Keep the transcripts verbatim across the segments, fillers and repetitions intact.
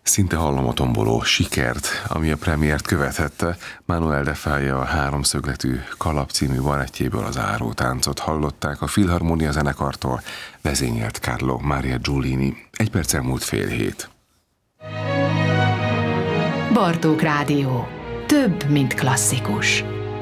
Szinte hallom a tomboló sikert, ami a premiért követhette. Manuel de Falla a Háromszögletű kalap című balettjéből az árótáncot hallották a Filharmonia zenekartól, vezényelt Carlo Maria Giulini. Egy perccel múlt fél hét. Bartók Rádió. Több, mint klasszikus.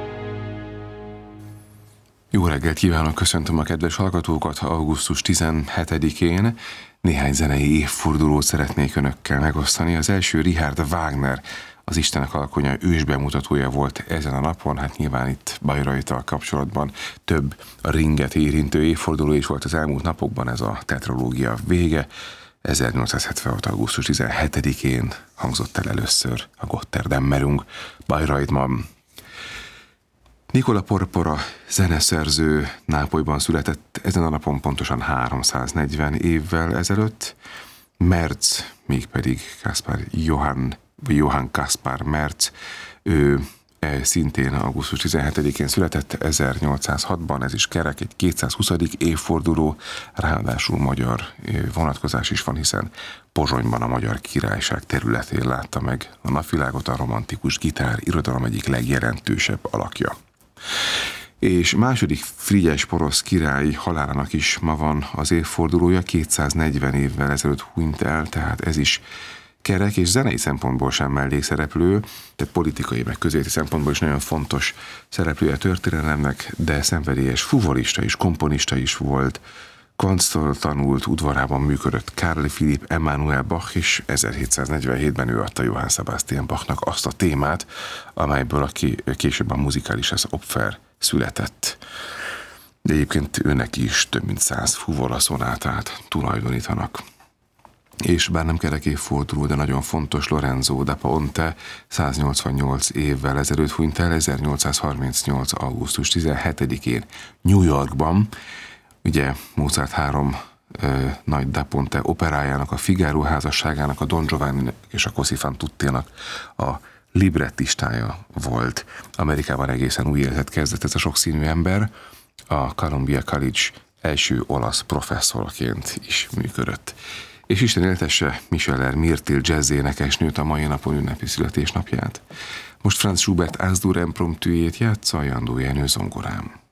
Jó reggelt kívánok, köszöntöm a kedves hallgatókat augusztus tizenhetedikén. Néhány zenei évfordulót szeretnék önökkel megosztani. Az első Richard Wagner, az Istenek alkonya ősbemutatója volt ezen a napon, hát nyilván itt Bayreuthtal kapcsolatban több a ringet érintő évforduló is volt az elmúlt napokban, ez a tetralógia vége. ezernyolcszázhetvenhat. augusztus tizenhetedikén hangzott el először a Gotterdammerung Bayreuthban. Nicola Porpora zeneszerző Nápolyban született ezen a napon pontosan háromszáznegyven évvel ezelőtt. Merz, mégpedig Kaspar Johann, vagy Johann Kaspar Merz, ő szintén augusztus tizenhetedikén született ezernyolcszázhatban, ez is kerek, egy kétszázhuszadik évforduló, ráadásul magyar vonatkozás is van, hiszen Pozsonyban a Magyar Királyság területén látta meg a napvilágot a romantikus gitár irodalom egyik legjelentősebb alakja. És második Frigyes porosz király halálának is ma van az évfordulója, kétszáznegyven évvel ezelőtt hunyt el, tehát ez is kerek, és zenei szempontból sem mellékszereplő, tehát politikai meg közéleti szempontból is nagyon fontos szereplője a történelemnek, de szenvedélyes fuvolista és komponista is volt. Kanctól tanult, udvarában működött Carl Philipp Emanuel Bach, és ezerhétszáznegyvenhétben ő adta Johann Sebastian Bachnak azt a témát, amelyből a később a Musicalis Opfer született. De egyébként őnek is több mint száz fuvola szonátát tulajdonítanak. És bár nem kerek évforduló, de nagyon fontos, Lorenzo da Ponte száznyolcvannyolc évvel ezelőtt hunyt el, ezernyolcszázharmincnyolc. augusztus tizenhetedikén New Yorkban. Ugye Mozart három ö, nagy da Ponte operájának, a Figaro házasságának, a Don Giovanni és a Così fan tutténak a librettistája volt. Amerikában egészen új életet kezdett ez a sokszínű ember, a Columbia College első olasz professzorként is működött. És Isten éltesse Micheler Mirtil jazzénekesnőt a mai napon ünnepi születésnapját. Most Franz Schubert As-dur impromptujét játsza a Jandó Jenő zongorán.